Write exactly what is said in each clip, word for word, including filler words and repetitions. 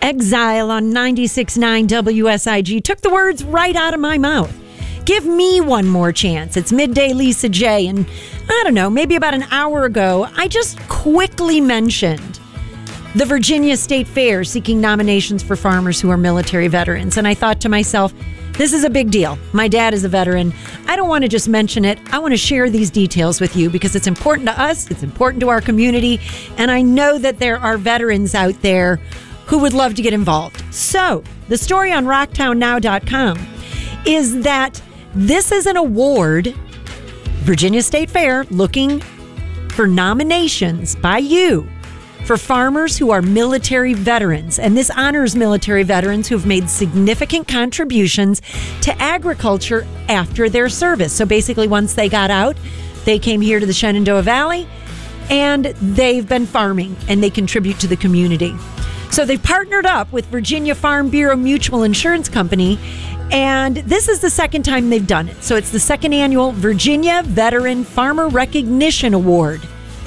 Exile on ninety-six point nine W S I G took the words right out of my mouth. Give me one more chance. It's Midday Lisa J. And I don't know, maybe about an hour ago, I just quickly mentioned the Virginia State Fair seeking nominations for farmers who are military veterans. And I thought to myself, this is a big deal. My dad is a veteran. I don't want to just mention it. I want to share these details with you because it's important to us. It's important to our community. And I know that there are veterans out there who would love to get involved. So the story on rocktown now dot com is that this is an award, Virginia State Fair, looking for nominations by you for farmers who are military veterans. And this honors military veterans who have made significant contributions to agriculture after their service. So basically, once they got out, they came here to the Shenandoah Valley and they've been farming and they contribute to the community. So they've partnered up with Virginia Farm Bureau Mutual Insurance Company, and this is the second time they've done it. So it's the second annual Virginia Veteran Farmer Recognition Award.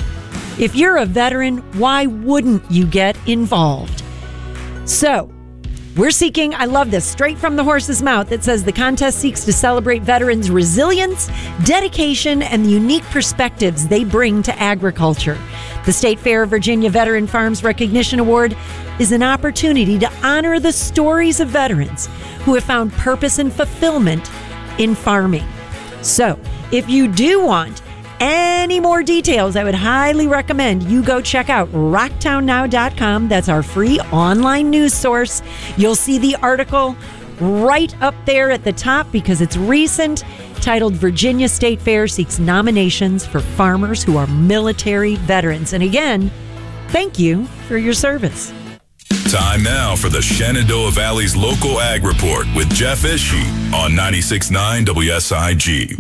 If you're a veteran, why wouldn't you get involved? So we're seeking, I love this, straight from the horse's mouth. It says the contest seeks to celebrate veterans' resilience, dedication, and the unique perspectives they bring to agriculture. The State Fair of Virginia Veteran Farms Recognition Award is an opportunity to honor the stories of veterans who have found purpose and fulfillment in farming. So, if you do want any more details, I would highly recommend you go check out rocktown now dot com. That's our free online news source. You'll see the article right up there at the top because it's recent, titled Virginia State Fair Seeks Nominations for Farmers Who Are Military Veterans. And again, thank you for your service. Time now for the Shenandoah Valley's Local Ag Report with Jeff Ishii on ninety-six point nine W S I G.